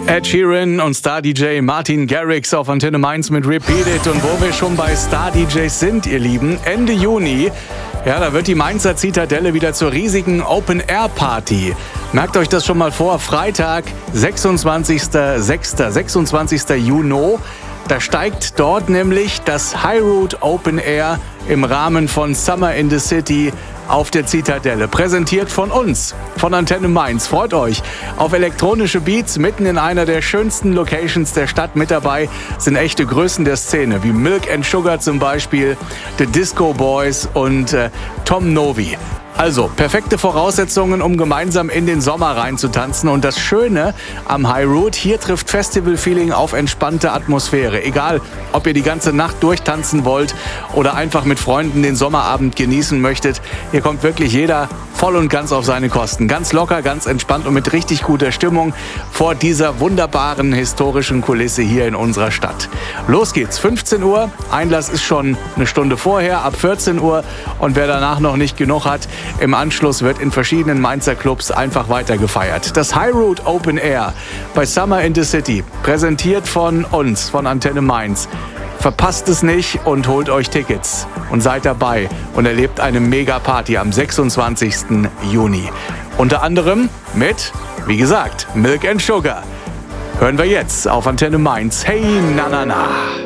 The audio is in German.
Ed Sheeran und Star-DJ Martin Garrix auf Antenne Mainz mit Repeat It. Und wo wir schon bei Star-DJs sind, ihr Lieben, Ende Juni, ja, da wird die Mainzer Zitadelle wieder zur riesigen Open-Air-Party. Merkt euch das schon mal vor, Freitag, 26. Juni. Da steigt dort nämlich das High Road Open Air im Rahmen von Summer in the City auf der Zitadelle. Präsentiert von uns, von Antenne Mainz. Freut euch auf elektronische Beats mitten in einer der schönsten Locations der Stadt. Mit dabei sind echte Größen der Szene, wie Milk and Sugar zum Beispiel, The Disco Boys und Tom Novi. Also, perfekte Voraussetzungen, um gemeinsam in den Sommer reinzutanzen. Und das Schöne am High Road, hier trifft Festival-Feeling auf entspannte Atmosphäre. Egal, ob ihr die ganze Nacht durchtanzen wollt oder einfach mit Freunden den Sommerabend genießen möchtet. Hier kommt wirklich jeder voll und ganz auf seine Kosten. Ganz locker, ganz entspannt und mit richtig guter Stimmung vor dieser wunderbaren historischen Kulisse hier in unserer Stadt. Los geht's, 15 Uhr. Einlass ist schon eine Stunde vorher, ab 14 Uhr. Und wer danach noch nicht genug hat, im Anschluss wird in verschiedenen Mainzer Clubs einfach weiter gefeiert. Das High Road Open Air bei Summer in the City, präsentiert von uns, von Antenne Mainz. Verpasst es nicht und holt euch Tickets und seid dabei und erlebt eine Mega-Party am 26. Juni. Unter anderem mit, wie gesagt, Milk and Sugar. Hören wir jetzt auf Antenne Mainz. Hey, na na na.